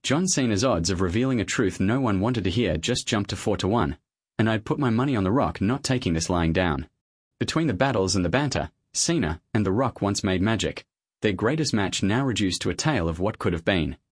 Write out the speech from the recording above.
John Cena's odds of revealing a truth no one wanted to hear just jumped to 4-1, and I'd put my money on The Rock not taking this lying down. Between the battles and the banter, Cena and The Rock once made magic, their greatest match now reduced to a tale of what could have been.